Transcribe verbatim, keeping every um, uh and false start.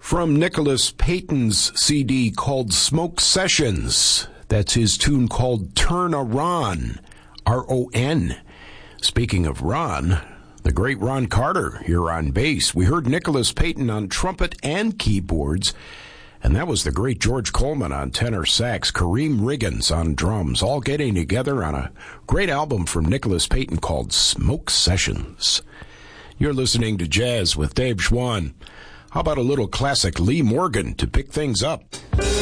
From Nicholas Payton's C D called Smoke Sessions. That's his tune called Turn a Ron, R O N. Speaking of Ron, the great Ron Carter here on bass. We heard Nicholas Payton on trumpet and keyboards, and that was the great George Coleman on tenor sax, Kareem Riggins on drums, all getting together on a great album from Nicholas Payton called Smoke Sessions. You're listening to Jazz with Dave Schwann. How about a little classic Lee Morgan to pick things up?